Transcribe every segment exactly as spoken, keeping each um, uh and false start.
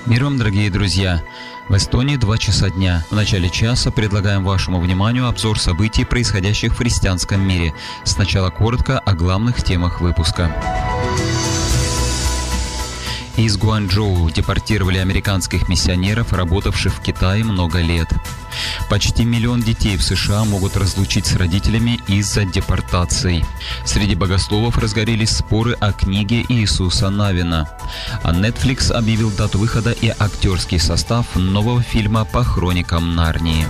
Мир вам, дорогие друзья! В Эстонии два часа дня. В начале часа предлагаем вашему вниманию обзор событий, происходящих в христианском мире. Сначала коротко о главных темах выпуска. Из Гуанчжоу депортировали американских миссионеров, работавших в Китае много лет. Почти миллион детей в США могут разлучить с родителями из-за депортаций. Среди богословов разгорелись споры о книге Иисуса Навина. А Netflix объявил дату выхода и актерский состав нового фильма по хроникам Нарнии.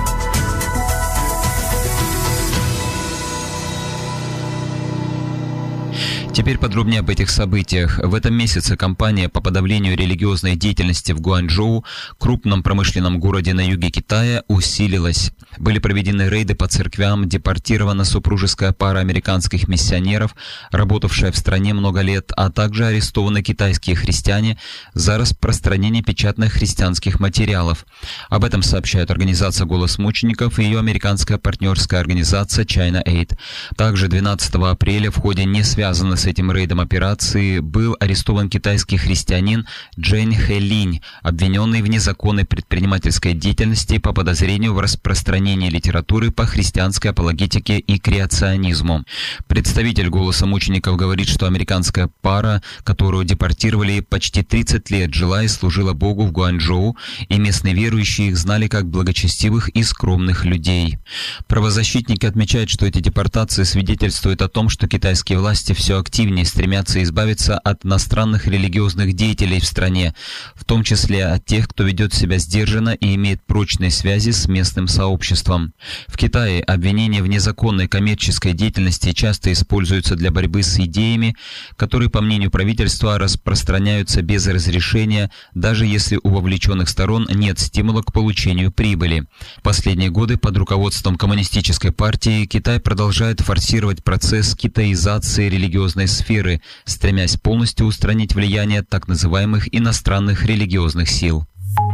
Теперь подробнее об этих событиях. В этом месяце кампания по подавлению религиозной деятельности в Гуанчжоу, крупном промышленном городе на юге Китая, усилилась. Были проведены рейды по церквям, депортирована супружеская пара американских миссионеров, работавшая в стране много лет, а также арестованы китайские христиане за распространение печатных христианских материалов. Об этом сообщает организация «Голос мучеников» и ее американская партнерская организация China Aid. Также двенадцатого апреля в ходе не связанной с этим рейдом операции был арестован китайский христианин Джэнь Хэлинь, обвиненный в незаконной предпринимательской деятельности по подозрению в распространении литературы по христианской апологетике и креационизму. Представитель «Голоса мучеников» говорит, что американская пара, которую депортировали, почти тридцать лет жила и служила Богу в Гуанчжоу, и местные верующие их знали как благочестивых и скромных людей. Правозащитники отмечают, что эти депортации свидетельствуют о том, что китайские власти все активнее стремятся избавиться от иностранных религиозных деятелей в стране, в том числе от тех, кто ведет себя сдержанно и имеет прочные связи с местным сообществом. В Китае обвинения в незаконной коммерческой деятельности часто используются для борьбы с идеями, которые, по мнению правительства, распространяются без разрешения, даже если у вовлеченных сторон нет стимула к получению прибыли. В последние годы под руководством Коммунистической партии Китай продолжает форсировать процесс китаизации религиозной сферы, стремясь полностью устранить влияние так называемых иностранных религиозных сил.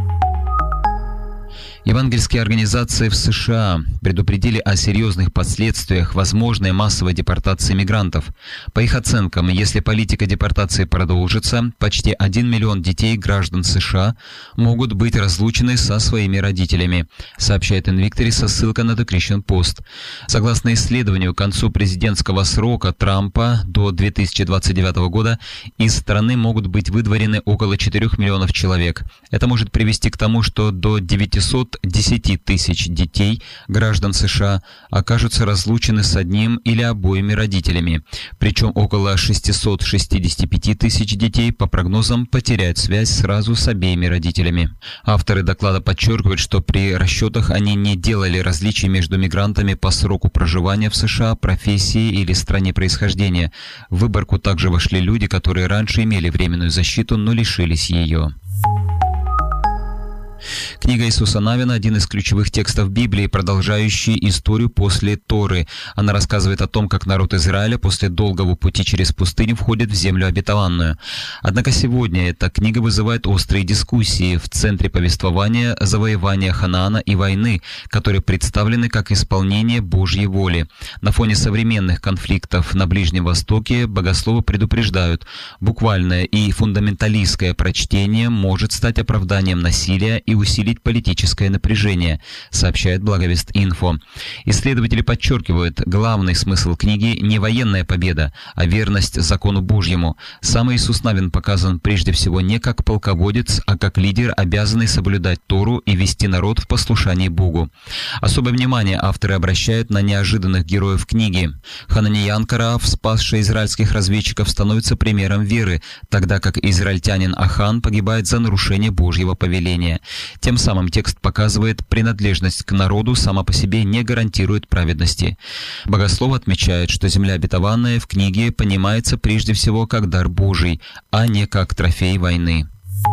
Евангельские организации в США предупредили о серьезных последствиях возможной массовой депортации мигрантов. По их оценкам, если политика депортации продолжится, почти один миллион детей граждан США могут быть разлучены со своими родителями, сообщает Invictus со ссылкой на The Christian Post. Согласно исследованию, к концу президентского срока Трампа до две тысячи двадцать девятого года из страны могут быть выдворены около четырёх миллионов человек. Это может привести к тому, что до девятисот десяти тысяч детей, граждан США, окажутся разлучены с одним или обоими родителями. Причем около шестисот шестидесяти пяти тысяч детей, по прогнозам, потеряют связь сразу с обеими родителями. Авторы доклада подчеркивают, что при расчетах они не делали различий между мигрантами по сроку проживания в США, профессии или стране происхождения. В выборку также вошли люди, которые раньше имели временную защиту, но лишились ее. Книга Иисуса Навина – один из ключевых текстов Библии, продолжающий историю после Торы. Она рассказывает о том, как народ Израиля после долгого пути через пустыню входит в землю обетованную. Однако сегодня эта книга вызывает острые дискуссии. В центре повествования – завоевание Ханаана и войны, которые представлены как исполнение Божьей воли. На фоне современных конфликтов на Ближнем Востоке богословы предупреждают, буквальное и фундаменталистское прочтение может стать оправданием насилия и усилить политическое напряжение, сообщает Благовест.Инфо. Исследователи подчеркивают, главный смысл книги не военная победа, а верность закону Божьему. Сам Иисус Навин показан прежде всего не как полководец, а как лидер, обязанный соблюдать Тору и вести народ в послушании Богу. Особое внимание авторы обращают на неожиданных героев книги. Хананиян Караав, спасший израильских разведчиков, становится примером веры, тогда как израильтянин Ахан погибает за нарушение Божьего повеления. Тем самым текст показывает, принадлежность к народу сама по себе не гарантирует праведности. Богословы отмечают, что земля обетованная в книге понимается прежде всего как дар Божий, а не как трофей войны.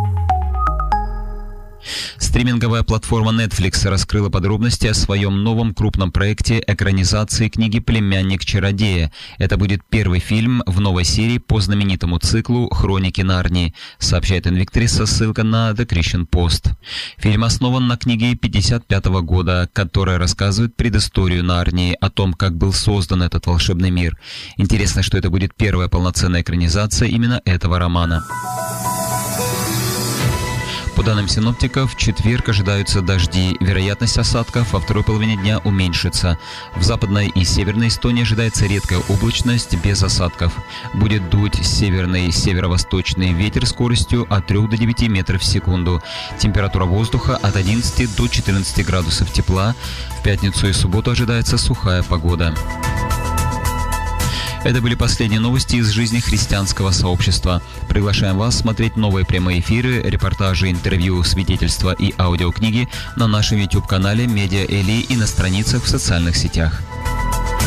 Стриминговая платформа Netflix раскрыла подробности о своем новом крупном проекте экранизации книги «Племянник чародея». Это будет первый фильм в новой серии по знаменитому циклу «Хроники Нарнии», сообщает Invictus со ссылкой на The Christian Post. Фильм основан на книге пятьдесят пятого года, которая рассказывает предысторию Нарнии, о том, как был создан этот волшебный мир. Интересно, что это будет первая полноценная экранизация именно этого романа. данным синоптиков, в четверг ожидаются дожди. Вероятность осадков во второй половине дня уменьшится. В западной и северной Эстонии ожидается редкая облачность без осадков. Будет дуть северный северо-восточный ветер скоростью от трёх до девяти метров в секунду. Температура воздуха от одиннадцати до четырнадцати градусов тепла. В пятницу и субботу ожидается сухая погода. Это были последние новости из жизни христианского сообщества. Приглашаем вас смотреть новые прямые эфиры, репортажи, интервью, свидетельства и аудиокниги на нашем YouTube-канале Медиа Эли и на страницах в социальных сетях.